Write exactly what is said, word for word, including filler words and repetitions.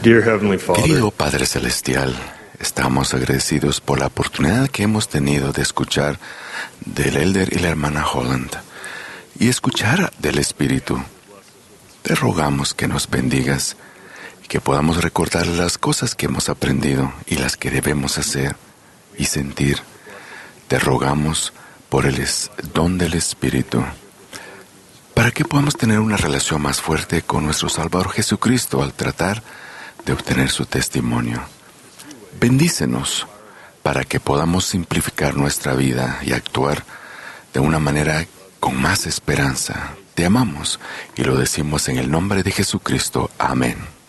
Dear Heavenly Father, Querido Padre Celestial, estamos agradecidos por la oportunidad que hemos tenido de escuchar del Elder y la hermana Holland y escuchar del Espíritu. Te rogamos que nos bendigas y que podamos recordar las cosas que hemos aprendido y las que debemos hacer y sentir. Te rogamos por el don del Espíritu, para que podamos tener una relación más fuerte con nuestro Salvador Jesucristo al tratar de obtener su testimonio. Bendícenos para que podamos simplificar nuestra vida y actuar de una manera con más esperanza. Te amamos y lo decimos en el nombre de Jesucristo. Amén.